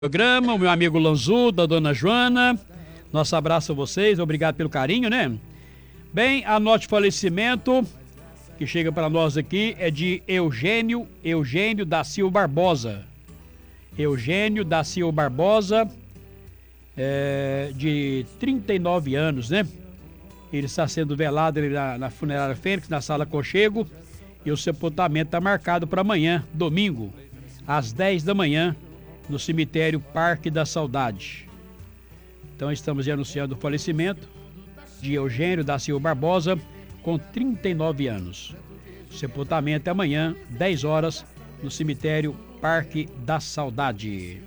Programa, o meu amigo Lanzuda, a dona Joana, nosso abraço a vocês, obrigado pelo carinho, né? Bem, a nota de falecimento que chega para nós aqui é de Eugênio da Silva Barbosa. Eugênio da Silva Barbosa, de 39 anos, né? Ele está sendo velado na funerária Fênix, na sala Conchego, e o sepultamento está marcado para amanhã, domingo, às 10 da manhã, no cemitério Parque da Saudade. Então estamos anunciando o falecimento de Eugênio da Silva Barbosa, com 39 anos. O sepultamento é amanhã, 10 horas, no cemitério Parque da Saudade.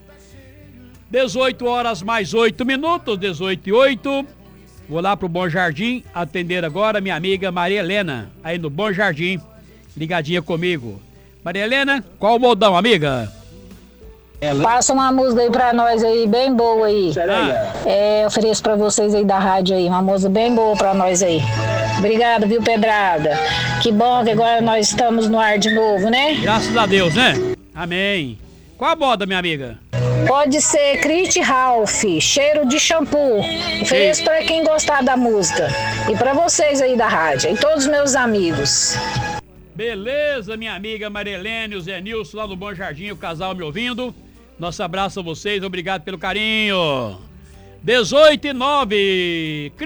18 horas mais 8 minutos, 18:08. Vou lá pro Bom Jardim atender agora minha amiga Maria Helena, aí no Bom Jardim, ligadinha comigo. Maria Helena, qual o modão, amiga? Passa uma música aí pra nós aí, bem boa aí. Eu ofereço pra vocês aí da rádio aí, uma música bem boa pra nós aí. Obrigado, viu, Pedrada? Que bom que agora nós estamos no ar de novo, né? Graças a Deus, né? Amém. Qual a moda, minha amiga? Pode ser Crit Ralph, Cheiro de Shampoo. Ofereço pra quem gostar da música. E pra vocês aí da rádio, e todos os meus amigos. Beleza, minha amiga Maria Helena e o Zé Nilson lá no Bom Jardim, o casal me ouvindo. Nosso abraço a vocês, obrigado pelo carinho. 18:09.